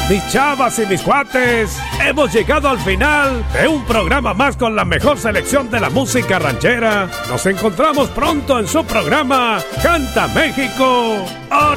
Mis chavas y mis cuates, hemos llegado al final de un programa más con la mejor selección de la música ranchera. Nos encontramos pronto en su programa Canta México